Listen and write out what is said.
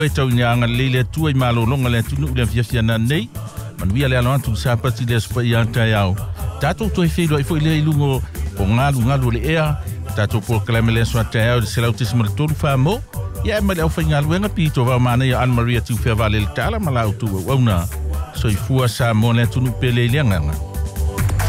e tau nyanga leile tu e malo longa le tunu le fia na nei manuia le alo atu sa pati le spa ia tai au tato to e filo e foi le ilungo o ngalu le ea tato por clamele so tai au se lautismo le tonu famo ia me le ofinga luenga pito va mana ia Anne Maria tu fe vale le tala malau tu ona so i fua sa mo le tunu pele le nganga